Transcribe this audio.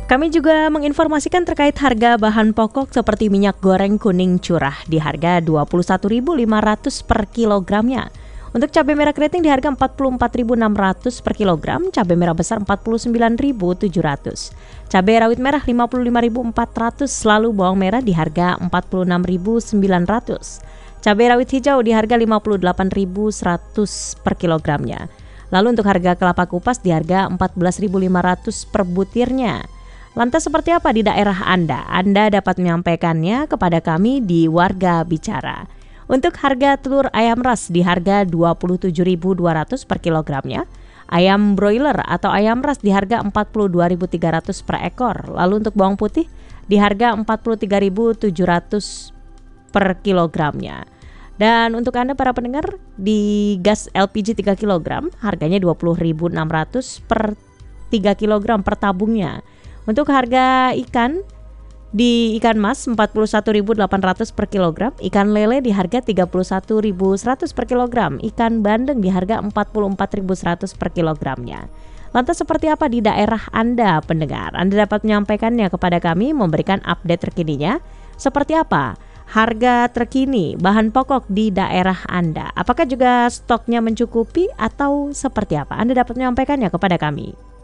Kami juga menginformasikan terkait harga bahan pokok seperti minyak goreng kuning curah di harga Rp21.500 per kilogramnya. Untuk cabai merah keriting di harga Rp44.600 per kilogram, cabai merah besar Rp49.700. Cabai rawit merah Rp55.400, lalu bawang merah di harga Rp46.900. Cabai rawit hijau di harga Rp58.100 per kilogramnya. Lalu untuk harga kelapa kupas di harga Rp14.500 per butirnya. Lantas seperti apa di daerah Anda? Anda dapat menyampaikannya kepada kami di Warga Bicara. Untuk harga telur ayam ras di harga Rp27.200 per kilogramnya. Ayam broiler atau ayam ras di harga Rp42.300 per ekor. Lalu untuk bawang putih di harga Rp43.700 per kilogramnya. Dan untuk Anda para pendengar, di gas LPG 3 kg harganya Rp20.600 per 3 kg per tabungnya. Untuk harga ikan, di ikan mas Rp41.800 per kilogram, ikan lele di harga Rp31.100 per kilogram, ikan bandeng di harga Rp44.100 per kilogramnya. Lantas seperti apa di daerah Anda pendengar? Anda dapat menyampaikannya kepada kami, memberikan update terkininya. Seperti apa harga terkini bahan pokok di daerah Anda? Apakah juga stoknya mencukupi atau seperti apa? Anda dapat menyampaikannya kepada kami.